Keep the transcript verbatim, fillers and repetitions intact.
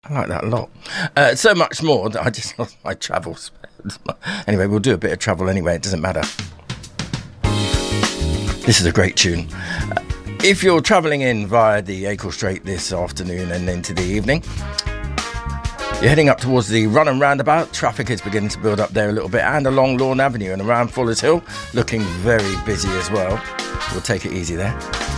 I like that a lot. Uh, so much more that I just lost my travel. Anyway, we'll do a bit of travel anyway. It doesn't matter. This is a great tune. Uh, if you're travelling in via the Acle Strait this afternoon and into the evening, you're heading up towards the Runham roundabout. Traffic is beginning to build up there a little bit, and along Lawn Avenue and around Fuller's Hill, looking very busy as well. We'll take it easy there.